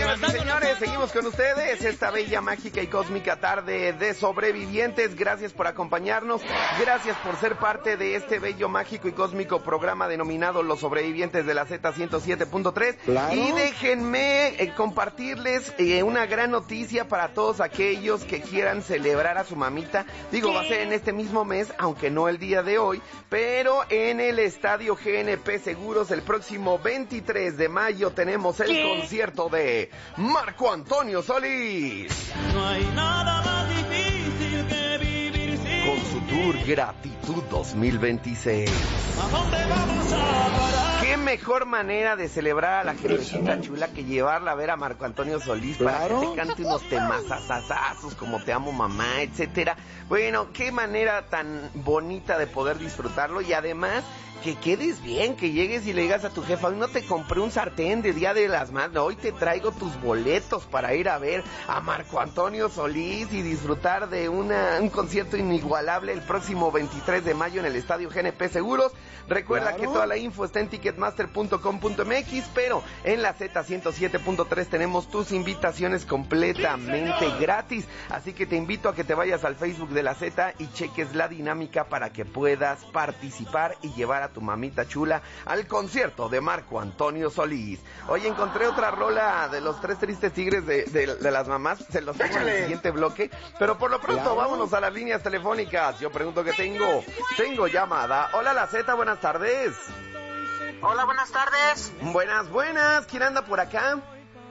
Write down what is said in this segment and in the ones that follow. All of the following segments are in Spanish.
Señoras y señores, seguimos con ustedes esta bella, mágica y cósmica tarde de sobrevivientes. Gracias por acompañarnos, gracias por ser parte de este bello, mágico y cósmico programa denominado Los Sobrevivientes de la Z107.3. Claro. Y déjenme compartirles una gran noticia para todos aquellos que quieran celebrar a su mamita. Digo, va a ser en este mismo mes, aunque no el día de hoy, pero en el Estadio GNP Seguros el próximo 23 de mayo tenemos el concierto de Marco Antonio Solís. No hay nada más difícil que vivir sin con su tour Gratitud 2026. ¿A dónde vamos a parar? Qué mejor manera de celebrar a la jefecita chula que llevarla a ver a Marco Antonio Solís para Claro. que te cante unos temazazazazos como Te amo mamá, etcétera. Bueno, qué manera tan bonita de poder disfrutarlo y además que quedes bien, que llegues y le digas a tu jefa, hoy no te compré un sartén de Día de las Madres, hoy te traigo tus boletos para ir a ver a Marco Antonio Solís y disfrutar de un concierto inigualable el próximo 23 de mayo en el Estadio GNP Seguros. Recuerda Claro. que toda la info está en ticketmaster.com.mx, pero en la Z107.3 tenemos tus invitaciones completamente gratis, así que te invito a que te vayas al Facebook de la Z y cheques la dinámica para que puedas participar y llevar a tu mamita chula al concierto de Marco Antonio Solís. Oye, encontré otra rola de los Tres Tristes Tigres de las mamás, se los tengo en el siguiente bloque, pero por lo pronto Claro. vámonos a las líneas telefónicas. Yo pregunto que tengo llamada. Hola, la Z, buenas tardes. Hola, buenas tardes. Buenas, ¿quién anda por acá?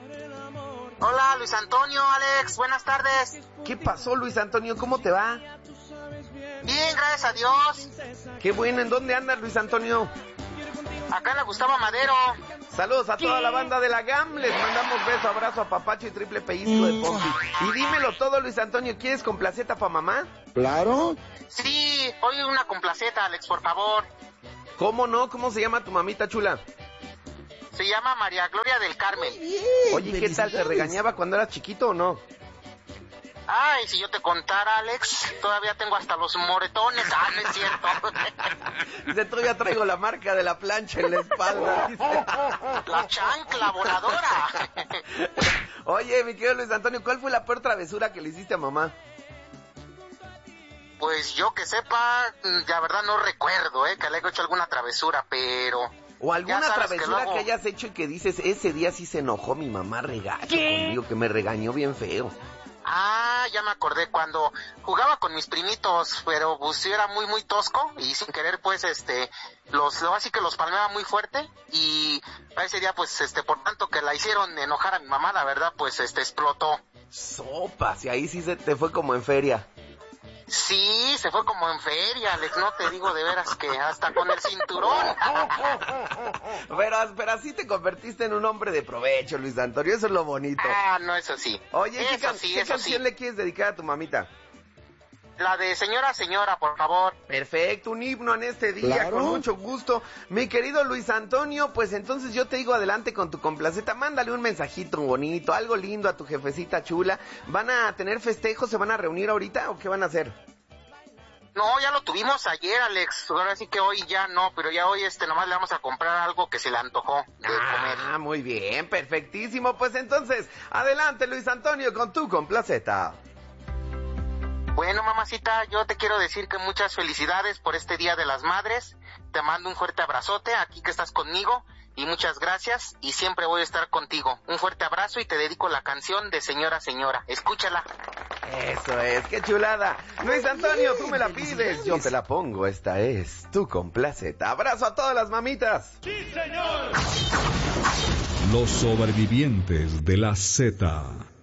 Hola, Luis Antonio, Alex, buenas tardes. ¿Qué pasó, Luis Antonio? ¿Cómo te va? Bien, gracias a Dios. Qué bueno, ¿en dónde andas, Luis Antonio? Acá en la Gustavo Madero. Saludos a toda la banda de la GAM, les mandamos beso, abrazo, apapacho y triple pellizco de Pompi. Y dímelo todo, Luis Antonio, ¿quieres complaceta pa' mamá? Claro. Sí, hoy una complaceta, Alex, por favor. ¿Cómo no? ¿Cómo se llama tu mamita chula? Se llama María Gloria del Carmen. Oye, ¿qué tal? ¿Te regañaba cuando eras chiquito o no? Ay, si yo te contara, Alex, todavía tengo hasta los moretones. Ah, no es cierto. Dice, todavía traigo la marca de la plancha en la espalda. Dice. La chancla voladora. Oye, mi querido Luis Antonio, ¿cuál fue la peor travesura que le hiciste a mamá? Pues yo que sepa, la verdad no recuerdo, que le he hecho alguna travesura, pero... ¿O alguna ya sabes travesura luego... que hayas hecho y que dices, ese día sí se enojó mi mamá regacho conmigo, que me regañó bien feo? Ah, ya me acordé cuando jugaba con mis primitos, pero pues yo era muy tosco y sin querer pues así que los palmeaba muy fuerte y ese día pues por tanto que la hicieron enojar a mi mamá, la verdad pues explotó. Sopas, y ahí sí se te fue como en feria. Sí, se fue como en feria, Alex, no te digo de veras que hasta con el cinturón. Pero así te convertiste en un hombre de provecho, Luis Antonio, eso es lo bonito. Ah, no, eso sí. Oye, ¿qué eso canción sí. le quieres dedicar a tu mamita? La de señora, por favor. Perfecto, un himno en este día, Claro. con mucho gusto. Mi querido Luis Antonio, pues entonces yo te digo adelante con tu complaceta, mándale un mensajito bonito, algo lindo a tu jefecita chula. ¿Van a tener festejos, se van a reunir ahorita o qué van a hacer? No, ya lo tuvimos ayer, Alex. Ahora sí que hoy ya no, pero ya hoy nomás le vamos a comprar algo que se le antojó de comer. Ah, muy bien, perfectísimo. Pues entonces, adelante Luis Antonio con tu complaceta. Bueno, mamacita, yo te quiero decir que muchas felicidades por este Día de las Madres. Te mando un fuerte abrazote aquí que estás conmigo y muchas gracias y siempre voy a estar contigo. Un fuerte abrazo y te dedico la canción de Señora. Escúchala. Eso es, qué chulada. Luis Antonio, tú me la pides, yo te la pongo. Esta es tu complaceta. Abrazo a todas las mamitas. ¡Sí, señor! Los sobrevivientes de la Z.